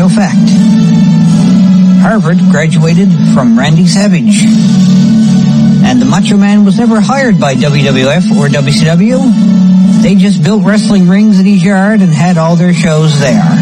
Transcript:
no fact. Harvard graduated from Randy Savage. And the Macho Man was never hired by WWF or WCW. They just built wrestling rings in his yard and had all their shows there.